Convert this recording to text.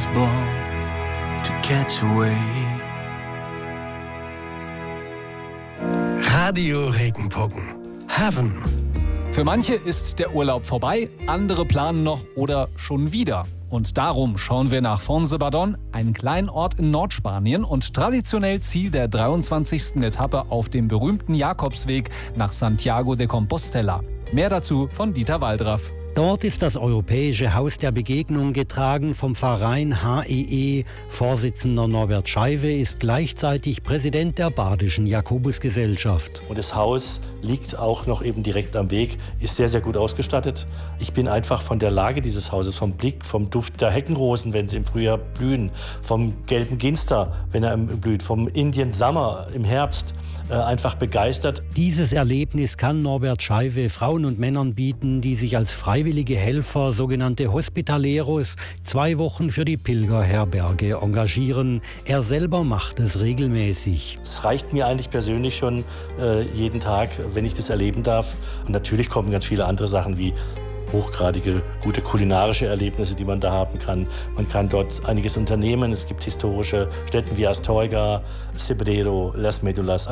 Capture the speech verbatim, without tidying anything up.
impossible to catch a wave. Radio Regenbogen. Heaven. Für manche ist der Urlaub vorbei, andere planen noch oder schon wieder. Und darum schauen wir nach Fontgibaudon, einen kleinen Ort in Nordspanien und traditionell Ziel der dreiundzwanzigsten Etappe auf dem berühmten Jakobsweg nach Santiago de Compostela. Mehr dazu von Dieter Waldraff. Dort ist das Europäische Haus der Begegnung getragen vom Verein H E E. Vorsitzender Norbert Scheiwe ist gleichzeitig Präsident der Badischen Jakobusgesellschaft. Und das Haus liegt auch noch eben direkt am Weg, ist sehr, sehr gut ausgestattet. Ich bin einfach von der Lage dieses Hauses, vom Blick, vom Duft der Heckenrosen, wenn sie im Frühjahr blühen, vom gelben Ginster, wenn er blüht, vom Indian Summer im Herbst, äh, einfach begeistert. Dieses Erlebnis kann Norbert Scheiwe Frauen und Männern bieten, die sich als freiwillige Helfer, sogenannte Hospitaleros, zwei Wochen für die Pilgerherberge engagieren. Er selber macht es regelmäßig. Es reicht mir eigentlich persönlich schon äh, jeden Tag, wenn ich das erleben darf. Und natürlich kommen ganz viele andere Sachen wie hochgradige, gute kulinarische Erlebnisse, die man da haben kann. Man kann dort einiges unternehmen. Es gibt historische Stätten wie Astorga, Cebreiro, Las Médulas.